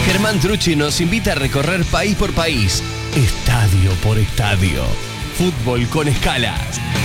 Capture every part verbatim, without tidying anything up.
Germán Trucci nos invita a recorrer país por país, estadio por estadio. Fútbol con escalas.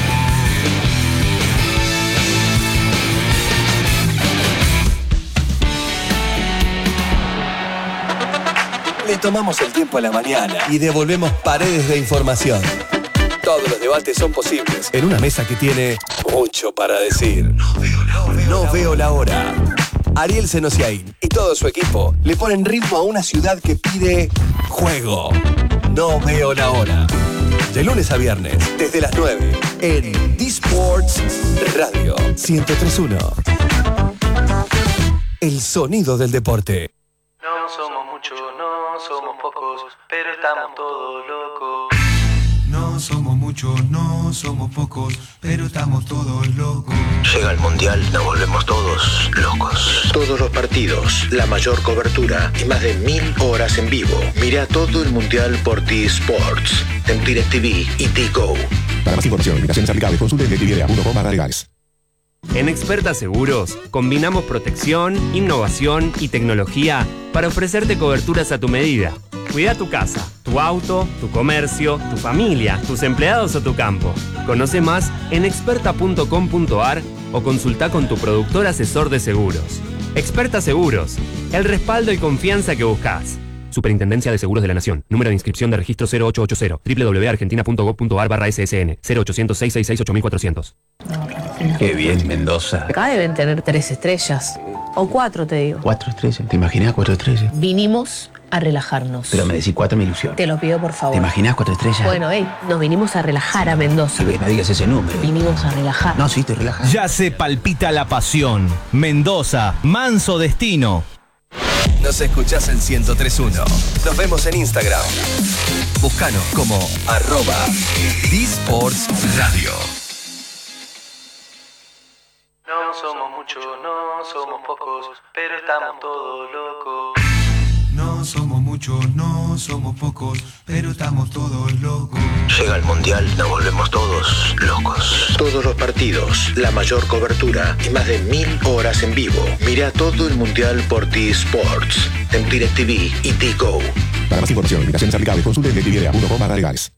Le tomamos el tiempo a la mañana y devolvemos paredes de información. Todos los debates son posibles en una mesa que tiene mucho para decir. No veo la hora. No veo la hora. Ariel Senosiaín y todo su equipo le ponen ritmo a una ciudad que pide juego. No veo la hora. De lunes a viernes, desde las nueve, en D-Sports Radio ciento tres punto uno. El sonido del deporte. No somos muchos, no somos pocos, pero estamos todos locos. No somos muchos, no somos pocos, pero estamos todos locos. Llega el Mundial, nos volvemos todos locos. Todos los partidos, la mayor cobertura y más de mil horas en vivo. Mira todo el Mundial por T-Sports, en DirecTV y T-Go. Para más información, invitaciones aplicables, consulte en directv punto com barra legales. En Experta Seguros, combinamos protección, innovación y tecnología para ofrecerte coberturas a tu medida. Cuida tu casa, tu auto, tu comercio, tu familia, tus empleados o tu campo. Conoce más en experta punto com punto a r o consulta con tu productor asesor de seguros. Experta Seguros, el respaldo y confianza que buscas. Superintendencia de Seguros de la Nación. Número de inscripción de registro cero ocho ocho cero. doble u doble u doble u punto argentina punto gob punto a r barra S S N. cero ochocientos, seiscientos sesenta y seis, ocho mil cuatrocientos. Qué bien, Mendoza. Acá deben tener tres estrellas. O cuatro, te digo. Cuatro estrellas. ¿Te imaginas cuatro estrellas? Vinimos a relajarnos. Pero me decís cuatro, me ilusión. Te lo pido, por favor. ¿Te imaginas cuatro estrellas? Bueno, hey, nos vinimos a relajar a Mendoza. No digas ese número. Vinimos a relajar. No, sí, estoy relajado. Ya se palpita la pasión. Mendoza, manso destino. Nos escuchás en ciento tres punto uno. Nos vemos en Instagram. Búscanos como arroba D-Sports Radio. No somos muchos, no somos pocos, pero estamos todos locos. No somos muchos, no somos pocos, pero estamos todos locos. Llega el Mundial, nos volvemos todos locos. Todos los partidos, la mayor cobertura y más de mil horas en vivo. Mira todo el Mundial por T-Sports, en DirecTV y T-Go. Para más información, invitaciones aplicables, consulte en directv punto com barra legales.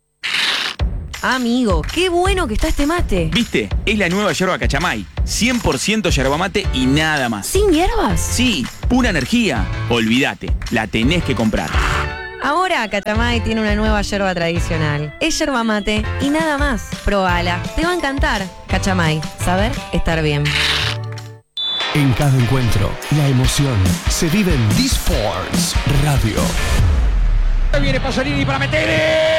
Amigo, qué bueno que está este mate. ¿Viste? Es la nueva yerba Cachamay. cien por ciento yerba mate y nada más. ¿Sin hierbas? Sí, pura energía. Olvídate, la tenés que comprar. Ahora Cachamay tiene una nueva yerba tradicional. Es yerba mate y nada más. Probala, te va a encantar. Cachamay, saber estar bien. En cada encuentro, la emoción se vive en D-Sports Radio. Viene Pasolini para meter.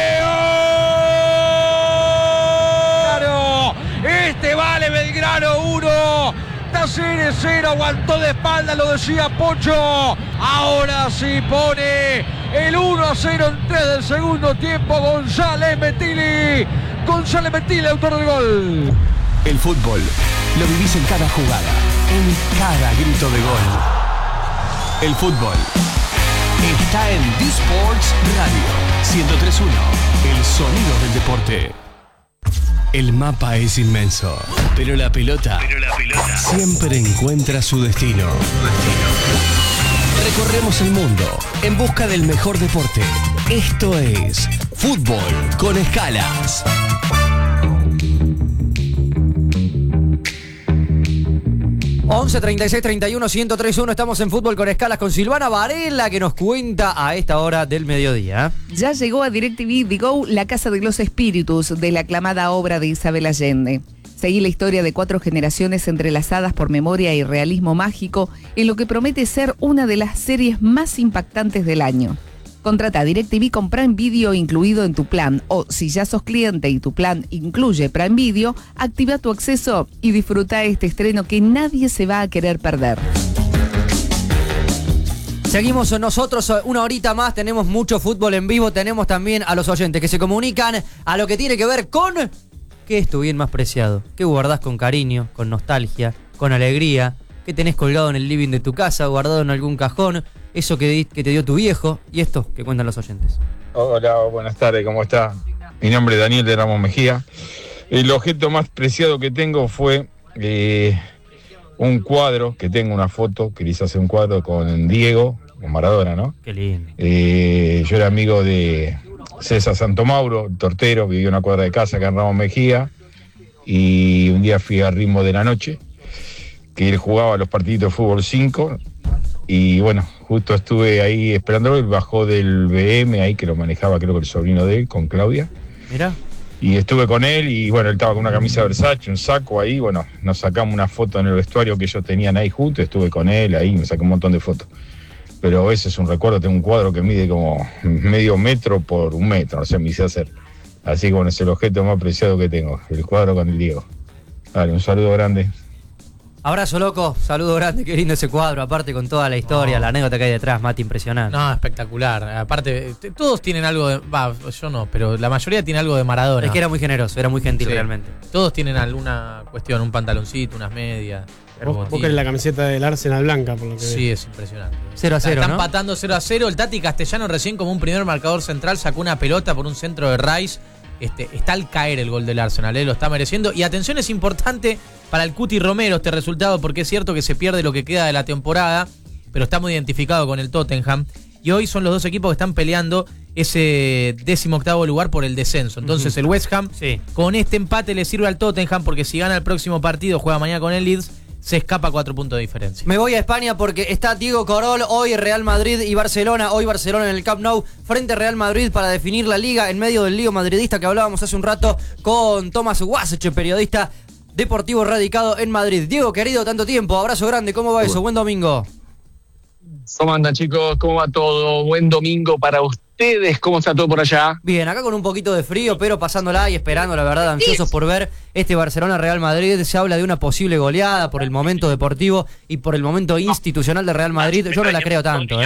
Este vale Belgrano uno, Talleres cero, aguantó de espalda, lo decía Pocho. Ahora sí pone el uno a cero en tres del segundo tiempo. González Metilli, González Metilli, autor del gol. El fútbol lo vivís en cada jugada, en cada grito de gol. El fútbol está en D-Sports Radio ciento tres punto uno, el sonido del deporte. El mapa es inmenso, pero la pelota, pero la pelota siempre encuentra su destino. Recorremos el mundo en busca del mejor deporte. Esto es Fútbol con Escalas. once, treinta y seis, treinta y uno, ciento tres punto uno. Estamos en Fútbol con Escalas con Silvana Varela, que nos cuenta a esta hora del mediodía. Ya llegó a DirecTV The Go, La Casa de los Espíritus, de la aclamada obra de Isabel Allende. Seguí la historia de cuatro generaciones entrelazadas por memoria y realismo mágico en lo que promete ser una de las series más impactantes del año. Contrata DirecTV con Prime Video incluido en tu plan, o si ya sos cliente y tu plan incluye Prime Video, activa tu acceso y disfruta este estreno que nadie se va a querer perder. Seguimos nosotros una horita más, tenemos mucho fútbol en vivo, tenemos también a los oyentes que se comunican a lo que tiene que ver con... ¿Qué es tu bien más preciado? ¿Qué guardás con cariño, con nostalgia, con alegría? ¿Qué tenés colgado en el living de tu casa, guardado en algún cajón? Eso que, di, que te dio tu viejo y esto que cuentan los oyentes. Hola, buenas tardes, ¿cómo está? Mi nombre es Daniel de Ramos Mejía. El objeto más preciado que tengo fue eh, un cuadro, que tengo una foto, que le hice hacer un cuadro con Diego, con Maradona, ¿no? Qué lindo. Eh, yo era amigo de César Santomauro, el tortero, vivía en una cuadra de casa acá en Ramos Mejía, y un día fui a Ritmo de la Noche, que él jugaba los partiditos de fútbol cinco, y bueno, justo estuve ahí esperándolo, él bajó del B M ahí, que lo manejaba creo que el sobrino de él, con Claudia. Mirá. Y estuve con él y bueno, él estaba con una camisa de Versace, un saco ahí, bueno, nos sacamos una foto en el vestuario que ellos tenían ahí juntos, estuve con él ahí, me saqué un montón de fotos. Pero ese es un recuerdo, tengo un cuadro que mide como medio metro por un metro, o sea, me hice hacer. Así que bueno, es el objeto más preciado que tengo, el cuadro con el Diego. Dale, un saludo grande. Abrazo, loco, saludo grande, qué lindo ese cuadro, aparte con toda la historia, No. la anécdota que hay detrás, Mati, impresionante. No, espectacular. Aparte, t- todos tienen algo de... Va, yo no, pero la mayoría tiene algo de Maradona. Es que era muy generoso, era muy gentil Sí. realmente. Todos tienen alguna cuestión, un pantaloncito, unas medias. Vos, vos querés la camiseta del Arsenal blanca, por lo que Sí, es impresionante. cero a cero, Están ¿no? empatando cero a cero. El Tati Castellano recién como un primer marcador central sacó una pelota por un centro de Rice. Este, está al caer el gol del Arsenal, ¿eh? Lo está mereciendo. Y atención, es importante para el Cuti Romero este resultado, porque es cierto que se pierde lo que queda de la temporada, pero está muy identificado con el Tottenham. Y hoy son los dos equipos que están peleando ese décimo octavo lugar por el descenso. Entonces Ujú. el West Ham, Sí. con este empate le sirve al Tottenham, porque si gana el próximo partido, juega mañana con el Leeds, se escapa a cuatro puntos de diferencia. Me voy a España porque está Diego Corol, hoy Real Madrid y Barcelona, hoy Barcelona en el Camp Nou, frente a Real Madrid para definir la liga en medio del lío madridista que hablábamos hace un rato con Tomás Guasech, periodista deportivo radicado en Madrid. Diego, querido, tanto tiempo, abrazo grande, ¿cómo va eso? Buen domingo. ¿Cómo andan, chicos? ¿Cómo va todo? Buen domingo para ustedes. ¿Cómo está todo por allá? Bien, acá con un poquito de frío, pero pasándola y esperando, la verdad, ansiosos por ver este Barcelona-Real Madrid. Se habla de una posible goleada por el momento deportivo y por el momento institucional de Real Madrid. Yo no la creo tanto, ¿eh?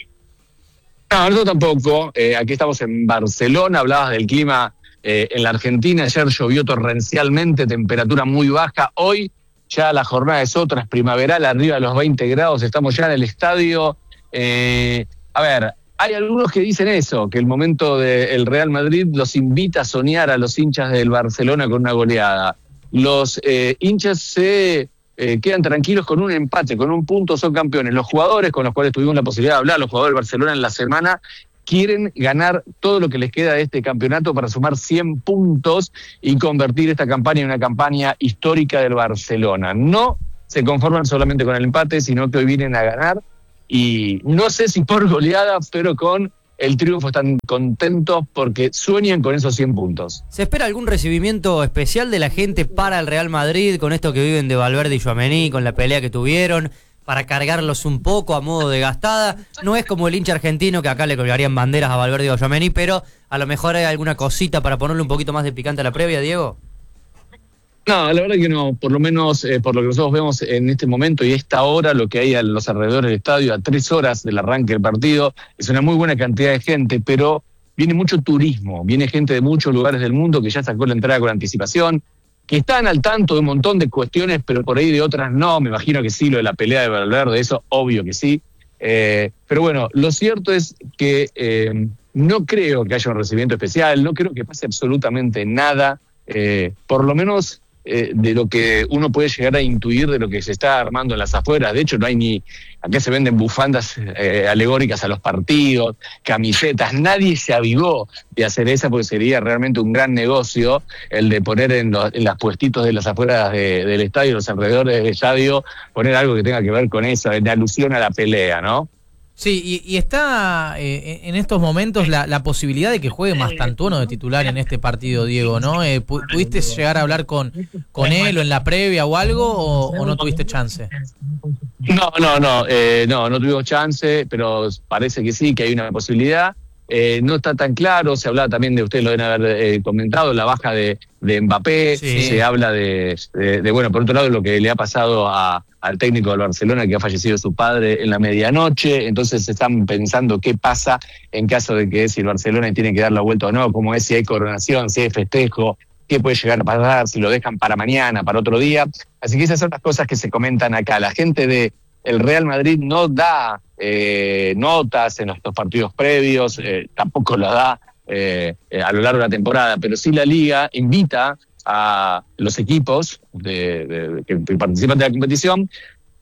No, nosotros tampoco. Eh, aquí estamos en Barcelona. Hablabas del clima eh, en la Argentina. Ayer llovió torrencialmente, temperatura muy baja. Hoy ya la jornada es otra, es primaveral, arriba de los veinte grados. Estamos ya en el estadio. Eh, a ver, hay algunos que dicen eso, que el momento del Real Madrid los invita a soñar a los hinchas del Barcelona con una goleada. Los eh, hinchas se eh, quedan tranquilos con un empate, con un punto, son campeones. Los jugadores con los cuales tuvimos la posibilidad de hablar, los jugadores del Barcelona en la semana, quieren ganar todo lo que les queda de este campeonato para sumar cien puntos y convertir esta campaña en una campaña histórica del Barcelona. No se conforman solamente con el empate, sino que hoy vienen a ganar. Y no sé si por goleada, pero con el triunfo están contentos porque sueñan con esos cien puntos. ¿Se espera algún recibimiento especial de la gente para el Real Madrid con esto que viven de Valverde y Tchouaméni, con la pelea que tuvieron, para cargarlos un poco a modo de gastada? No es como el hincha argentino que acá le colgarían banderas a Valverde y a Tchouaméni, pero a lo mejor hay alguna cosita para ponerle un poquito más de picante a la previa, Diego. No, la verdad que no, por lo menos eh, por lo que nosotros vemos en este momento y esta hora, lo que hay a los alrededores del estadio, a tres horas del arranque del partido, es una muy buena cantidad de gente, pero viene mucho turismo, viene gente de muchos lugares del mundo que ya sacó la entrada con anticipación, que están al tanto de un montón de cuestiones, pero por ahí de otras no. Me imagino que sí, lo de la pelea de Valverde, eso obvio que sí. Eh, pero bueno, lo cierto es que eh, no creo que haya un recibimiento especial, no creo que pase absolutamente nada, eh, por lo menos eh, de lo que uno puede llegar a intuir de lo que se está armando en las afueras. De hecho, no hay ni... Acá se venden bufandas eh, alegóricas a los partidos, camisetas. Nadie se avivó de hacer esa porque sería realmente un gran negocio el de poner en los en las puestitos de las afueras de, del estadio, los alrededores del estadio, poner algo que tenga que ver con eso, en alusión a la pelea, ¿no? Sí, y, y está eh, en estos momentos la, la posibilidad de que juegue Mastantuono de titular en este partido, Diego, ¿no? Eh, ¿Pudiste llegar a hablar con, con él o en la previa o algo, o, o no tuviste chance? No, no, no, eh, no, no tuvimos chance, pero parece que sí, que hay una posibilidad. Eh, no está tan claro, se hablaba también de, ustedes lo deben haber eh, comentado, la baja de, de Mbappé, Sí. se habla de, de, de, bueno, por otro lado, lo que le ha pasado a, al técnico del Barcelona, que ha fallecido su padre en la medianoche. Entonces están pensando qué pasa en caso de que si el Barcelona tiene que dar la vuelta o no, cómo es, si hay coronación, si hay festejo, qué puede llegar a pasar, si lo dejan para mañana, para otro día. Así que esas son las cosas que se comentan acá. La gente de el Real Madrid no da eh, notas en estos partidos previos, eh, tampoco las da eh, eh, a lo largo de la temporada, pero sí la Liga invita a los equipos de, de, que participan de la competición.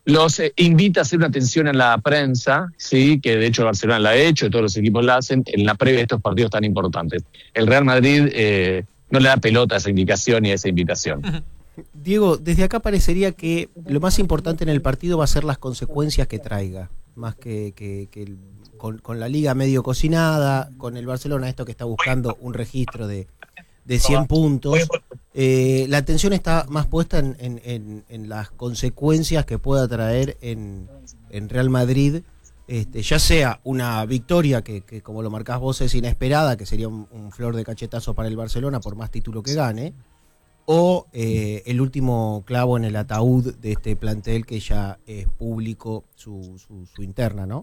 los eh, invita a hacer una atención en la prensa, sí, que de hecho Barcelona la ha hecho, y todos los equipos la hacen, en la previa de estos partidos tan importantes. El Real Madrid eh, no le da pelota a esa indicación y a esa invitación. Diego, desde acá parecería que lo más importante en el partido va a ser las consecuencias que traiga, más que, que, que el, con, con la liga medio cocinada, con el Barcelona esto que está buscando un registro de, de cien puntos, eh, la atención está más puesta en, en, en, en las consecuencias que pueda traer en, en Real Madrid, este, ya sea una victoria que, que como lo marcás vos es inesperada, que sería un, un flor de cachetazo para el Barcelona por más título que gane, o eh, el último clavo en el ataúd de este plantel que ya es público su, su, su interna, ¿no?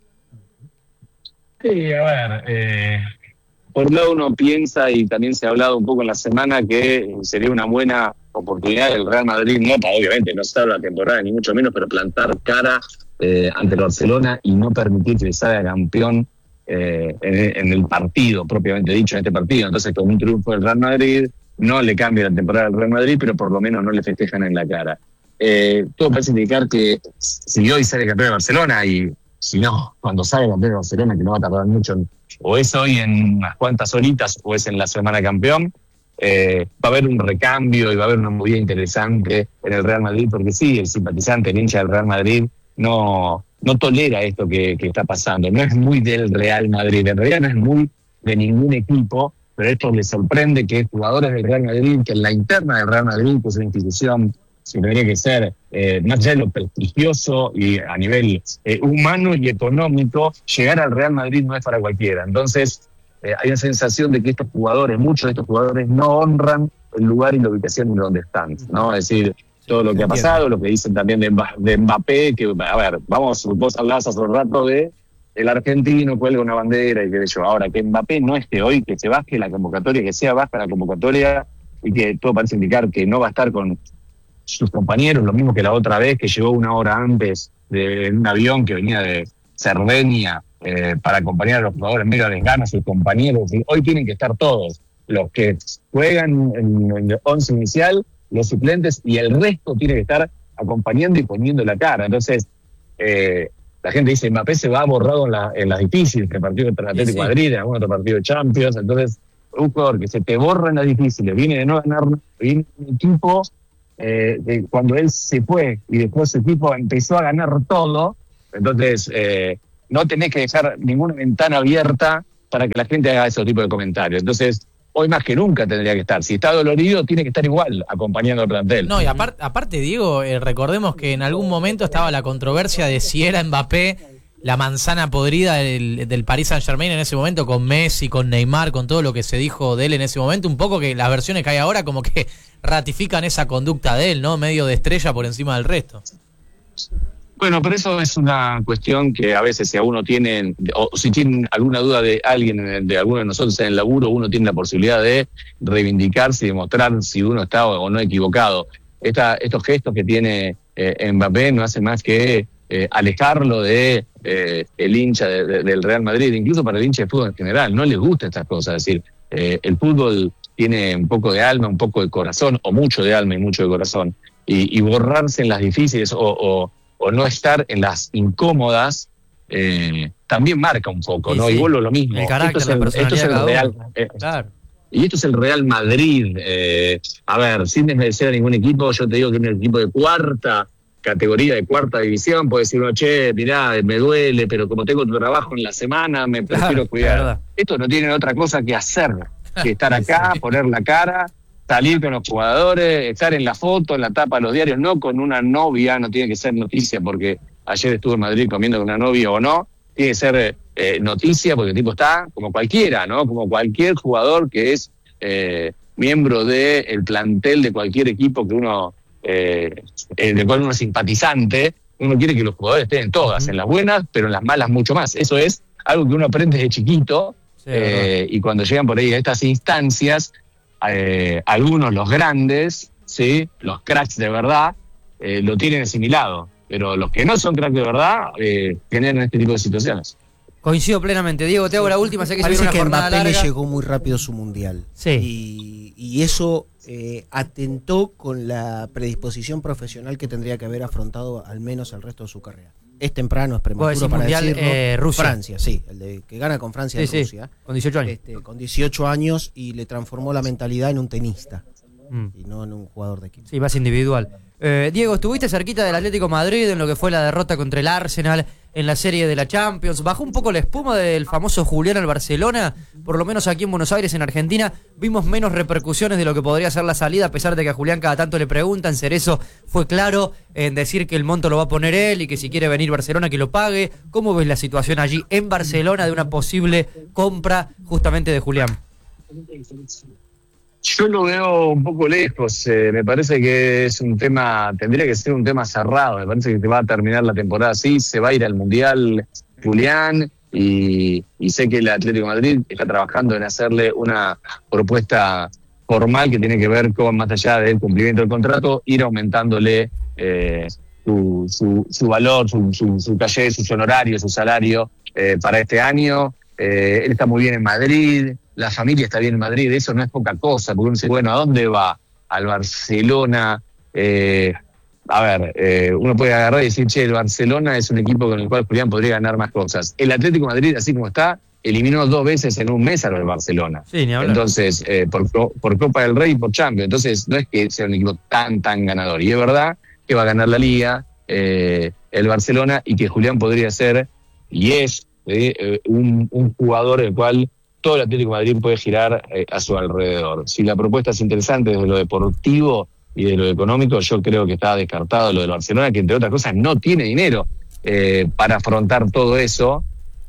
Sí, a ver, eh, por un lado uno piensa, y también se ha hablado un poco en la semana, que sería una buena oportunidad del Real Madrid, no, obviamente, no se habla la temporada ni mucho menos, pero plantar cara eh, ante el Barcelona y no permitir que salga campeón eh, en, en el partido, propiamente dicho, en este partido. Entonces, con un triunfo del Real Madrid, no le cambia la temporada al Real Madrid, pero por lo menos no le festejan en la cara. Eh, todo parece indicar que si hoy sale campeón de Barcelona, y si no, cuando sale campeón de Barcelona, que no va a tardar mucho, o es hoy en unas cuantas horitas, o es en la semana campeón, eh, va a haber un recambio y va a haber una movida interesante en el Real Madrid, porque sí, el simpatizante, el hincha del Real Madrid, no, no tolera esto que, que está pasando. No es muy del Real Madrid, en realidad no es muy de ningún equipo, pero esto le sorprende que jugadores del Real Madrid, que en la interna del Real Madrid, que es una institución que debería que ser, eh, más allá de lo prestigioso y a nivel eh, humano y económico, llegar al Real Madrid no es para cualquiera. Entonces, eh, hay una sensación de que estos jugadores, muchos de estos jugadores, no honran el lugar y la ubicación en donde están, ¿no? Es decir, todo lo que ha pasado, lo que dicen también de, de Mbappé, que, a ver, vamos, vos hablabas hace un rato de el argentino cuelga una bandera y qué sé yo. Ahora, que Mbappé no esté hoy, que se baje la convocatoria, que sea baja la convocatoria, y que todo parece indicar que no va a estar con sus compañeros, lo mismo que la otra vez, que llegó una hora antes de un avión que venía de Cerdeña eh, para acompañar a los jugadores medio de ganas, sus compañeros. Y hoy tienen que estar todos, los que juegan en el once inicial, los suplentes, y el resto tiene que estar acompañando y poniendo la cara. Entonces, eh, la gente dice, Mbappé se va borrado en, la, en las difíciles, que partido contra el Atlético de sí, sí. Madrid, en algún otro partido de Champions. Entonces, un jugador que se te borra en las difíciles, viene de no ganar, viene un equipo, eh, de cuando él se fue y después su equipo empezó a ganar todo, entonces eh, no tenés que dejar ninguna ventana abierta para que la gente haga ese tipo de comentarios. Entonces, hoy más que nunca tendría que estar. Si está dolorido, tiene que estar igual, acompañando al plantel. No, y aparte, aparte Diego, eh, recordemos que en algún momento estaba la controversia de si era Mbappé la manzana podrida del, del Paris Saint-Germain en ese momento, con Messi, con Neymar, con todo lo que se dijo de él en ese momento. Un poco que las versiones que hay ahora como que ratifican esa conducta de él, ¿no? Medio de estrella por encima del resto. Bueno, pero eso es una cuestión que a veces si a uno tiene, o si tienen alguna duda de alguien, de alguno de nosotros en el laburo, uno tiene la posibilidad de reivindicarse y demostrar si uno está o no equivocado. Esta, estos gestos que tiene eh, Mbappé no hacen más que eh, alejarlo de eh, el hincha de, de, del Real Madrid, incluso para el hincha de fútbol en general. No les gusta estas cosas, es decir, eh, el fútbol tiene un poco de alma, un poco de corazón, o mucho de alma y mucho de corazón, y, y borrarse en las difíciles o, o o no estar en las incómodas, eh, también marca un poco, ¿no? Sí, sí. Y vuelvo lo mismo. El carácter, esto es el, la personalidad esto es el de Real, cada uno. eh, Claro. Y esto es el Real Madrid. Eh, a ver, sin desmerecer a ningún equipo, yo te digo que un equipo de cuarta categoría, de cuarta división, puede decir, no, che, mirá, me duele, pero como tengo tu trabajo en la semana, me prefiero Claro, cuidar. Esto no tiene otra cosa que hacer, que estar acá, sí. poner la cara, salir con los jugadores, estar en la foto, en la tapa de los diarios, no con una novia, no tiene que ser noticia porque ayer estuve en Madrid comiendo con una novia o no, tiene que ser eh, noticia porque el tipo está como cualquiera, ¿no? Como cualquier jugador que es eh, miembro del plantel de cualquier equipo que uno, eh, del cual uno es simpatizante, uno quiere que los jugadores estén en todas, uh-huh. en las buenas, pero en las malas mucho más. Eso es algo que uno aprende desde chiquito, sí, eh, y cuando llegan por ahí a estas instancias, Eh, algunos, los grandes, ¿sí? Los cracks de verdad, eh, lo tienen asimilado, pero los que no son cracks de verdad eh, generan este tipo de situaciones. Coincido plenamente. Diego, te hago la última, sé que se Parece viene que una jornada Mbappé le larga. llegó muy rápido su mundial. Sí. Y, y eso eh, atentó con la predisposición profesional que tendría que haber afrontado al menos el resto de su carrera. Es temprano, es Vos prematuro decís para mundial, decirlo. eh, Rusia. Francia, sí, el de, que gana con Francia Sí, en sí, Rusia. con dieciocho años. Este, con dieciocho años y le transformó la mentalidad en un tenista Mm. y no en un jugador de equipo. Sí, más individual. Eh, Diego, estuviste cerquita del Atlético Madrid en lo que fue la derrota contra el Arsenal en la serie de la Champions. Bajó un poco la espuma del famoso Julián al Barcelona, por lo menos aquí en Buenos Aires, en Argentina. Vimos menos repercusiones de lo que podría ser la salida, a pesar de que a Julián cada tanto le preguntan. Cerezo fue claro en decir que el monto lo va a poner él y que si quiere venir Barcelona que lo pague. ¿Cómo ves la situación allí en Barcelona de una posible compra justamente de Julián? Yo lo veo un poco lejos, eh, me parece que es un tema, tendría que ser un tema cerrado, me parece que te va a terminar la temporada así, se va a ir al Mundial Julián y, y sé que el Atlético de Madrid está trabajando en hacerle una propuesta formal que tiene que ver con, más allá del cumplimiento del contrato, ir aumentándole eh, su, su, su valor, su, su, su caché, sus honorarios, su salario eh, para este año. Eh, él está muy bien en Madrid, la familia está bien en Madrid, eso no es poca cosa, porque uno dice, bueno, ¿a dónde va? Al Barcelona. Eh, a ver, eh, uno puede agarrar y decir, che, el Barcelona es un equipo con el cual Julián podría ganar más cosas. El Atlético de Madrid, así como está, eliminó dos veces en un mes a los del Barcelona. Sí, ni hablar. Entonces, eh, por, por Copa del Rey y por Champions. Entonces, no es que sea un equipo tan, tan ganador. Y es verdad que va a ganar la Liga, eh, el Barcelona, y que Julián podría ser, y es, eh, un, un jugador el cual todo el Atlético de Madrid puede girar eh, a su alrededor. Si la propuesta es interesante desde lo deportivo y de lo económico, yo creo que está descartado lo del Barcelona, que entre otras cosas no tiene dinero eh, para afrontar todo eso.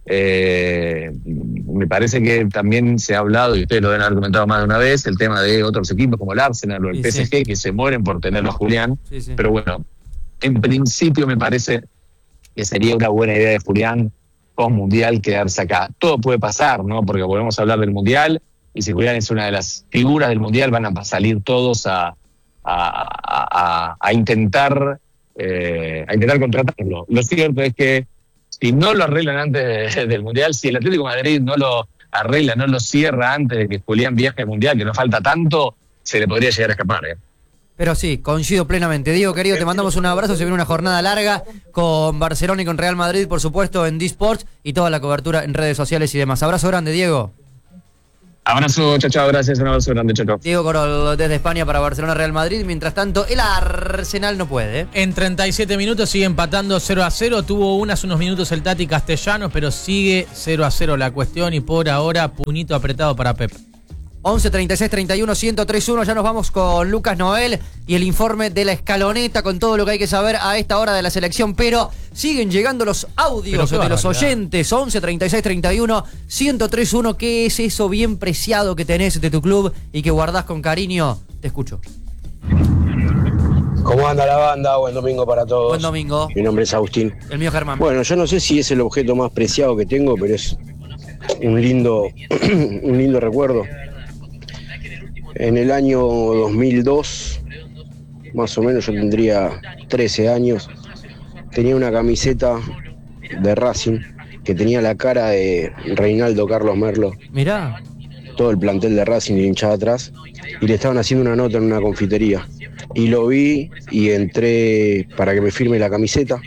Eh, me parece que también se ha hablado, y ustedes lo han argumentado más de una vez, el tema de otros equipos como el Arsenal o el Sí, P S G, sí. que se mueren por tenerlo a Julián. Sí, sí. Pero bueno, en principio me parece que sería una buena idea de Julián post mundial quedarse acá. Todo puede pasar, ¿no? Porque volvemos a hablar del mundial, y si Julián es una de las figuras del mundial, van a salir todos a, a, a, a intentar eh, a intentar contratarlo. Lo cierto es que si no lo arreglan antes de, del mundial, si el Atlético de Madrid no lo arregla, no lo cierra antes de que Julián viaje al mundial, que no falta tanto, se le podría llegar a escapar, ¿eh? Pero sí, coincido plenamente. Diego, querido, te mandamos un abrazo. Se viene una jornada larga con Barcelona y con Real Madrid, por supuesto, en D-Sports y toda la cobertura en redes sociales y demás. Abrazo grande, Diego. Abrazo, chao, chao, gracias, un abrazo grande, chao, chao. Diego Corol desde España para Barcelona, Real Madrid. Mientras tanto, el Arsenal no puede, ¿eh? En treinta y siete minutos sigue empatando cero a cero. Tuvo unas unos minutos el Tati Castellanos, pero sigue cero a cero la cuestión y por ahora puñito apretado para Pep. once treinta y seis treinta y uno ciento tres uno. Ya nos vamos con Lucas Noel y el informe de la escaloneta con todo lo que hay que saber a esta hora de la selección. Pero siguen llegando los audios de los oyentes. once treinta y seis treinta y uno ciento tres uno. ¿Qué es eso bien preciado que tenés de tu club y que guardás con cariño? Te escucho. ¿Cómo anda la banda? Buen domingo para todos. Buen domingo. Mi nombre es Agustín. El mío Germán. Bueno, yo no sé si es el objeto más preciado que tengo, pero es un lindo, un lindo recuerdo. En el año dos mil dos, más o menos, yo tendría trece años, tenía una camiseta de Racing que tenía la cara de Reinaldo Carlos Merlo. Mirá. Todo el plantel de Racing y hinchada atrás, y le estaban haciendo una nota en una confitería. Y lo vi y entré para que me firme la camiseta.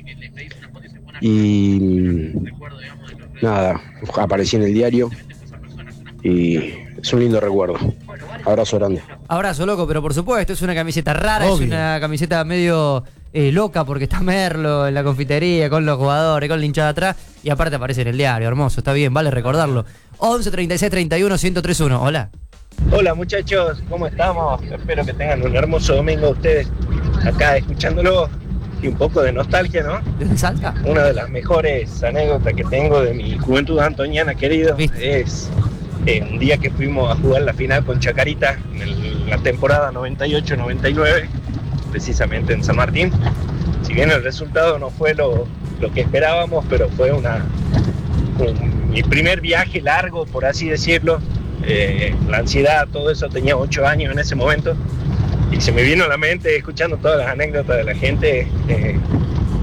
Y nada, aparecí en el diario y es un lindo recuerdo. Abrazo grande. Abrazo, loco, pero por supuesto, es una camiseta rara, Obvio. es una camiseta medio eh, loca porque está Merlo en la confitería con los jugadores, con la hinchada atrás, y aparte aparece en el diario, hermoso, está bien, vale recordarlo. once treinta y seis treinta y uno ciento tres uno, hola. Hola muchachos, ¿cómo estamos? Espero que tengan un hermoso domingo ustedes acá escuchándolo y un poco de nostalgia, ¿no? ¿De Salta? Una de las mejores anécdotas que tengo de mi juventud antoniana, querido, es eh, un día que fuimos a jugar la final con Chacarita en el- la temporada noventa y ocho noventa y nueve, precisamente en San Martín. Si bien el resultado no fue lo, lo que esperábamos, pero fue una un- mi primer viaje largo, por así decirlo. Eh, la ansiedad, todo eso, tenía ocho años en ese momento y se me vino a la mente escuchando todas las anécdotas de la gente, eh,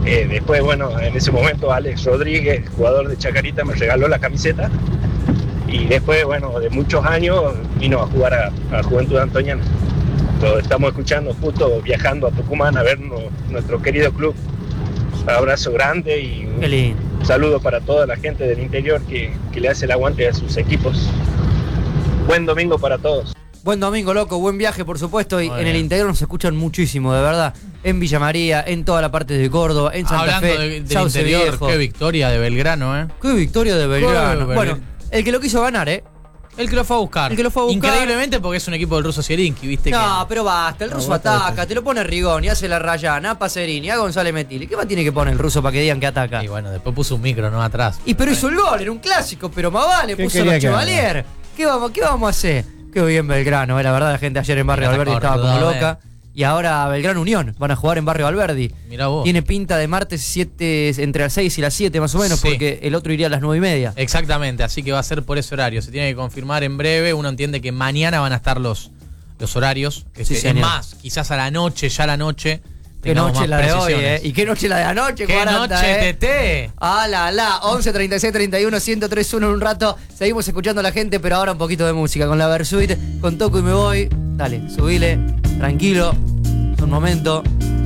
Eh, después, bueno, en ese momento Alex Rodríguez, jugador de Chacarita, me regaló la camiseta. Y después, bueno, de muchos años vino a jugar a, a Juventud Antoniana. Lo estamos escuchando justo viajando a Tucumán a ver no, nuestro querido club. Un abrazo grande y un saludo para toda la gente del interior que, que le hace el aguante a sus equipos. Buen domingo para todos. Buen domingo, loco, buen viaje, por supuesto. Y Muy en el bien. interior nos escuchan muchísimo, de verdad. En Villa María, en toda la parte de Córdoba, en Santa Hablando Fe, de- del Sauce interior, Viejo. qué victoria de Belgrano, ¿eh? Qué victoria de Belgrano. Qué Bueno, Belgrano. el que lo quiso ganar, ¿eh? El que lo fue a buscar. El que lo fue a buscar. Increíblemente porque es un equipo del ruso Zielinski, ¿viste? No, que... pero basta, el No, ruso basta, ataca, te lo pone Rigoni, hace la Rayana, a Pacerini, a González Metili. ¿Qué más tiene que poner el ruso para que digan que ataca? Y bueno, después puso un micro, ¿no? Atrás. Y pero hizo el gol, era un clásico, pero más vale, ¿Qué puso quería los que haga? Chevalier. ¿Qué vamos, ¿Qué vamos a hacer? Qué bien Belgrano, eh, la verdad la gente ayer en Barrio Mirá, Alberdi está estaba como acordado, loca. Y ahora Belgrano Unión, van a jugar en Barrio Alberdi. Mirá vos. Tiene pinta de martes siete, entre las seis y las siete más o menos, Sí. porque el otro iría a las nueve y media. Exactamente, así que va a ser por ese horario. Se tiene que confirmar en breve. Uno entiende que mañana van a estar los, los horarios. Este, es señor. más, quizás a la noche, ya a la noche. Qué tengamos noche más la de hoy, precisiones. ¿eh? Y qué noche la de anoche, ¡Qué cuarenta, noche, eh. Tete! Ah, la, la, once, treinta y seis, treinta y uno, ciento tres, uno en un rato. Seguimos escuchando a la gente, pero ahora un poquito de música con la Versuit, con Toco y me voy. Dale, subile, tranquilo, es un momento.